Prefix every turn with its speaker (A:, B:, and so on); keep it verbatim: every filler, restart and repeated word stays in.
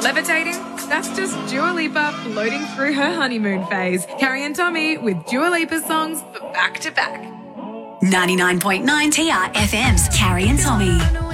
A: Levitating? That's just Dua Lipa floating through her honeymoon phase. Carrie and Tommy with Dua Lipa songs for back to back.
B: ninety-nine point nine T R F M's Carrie and Tommy.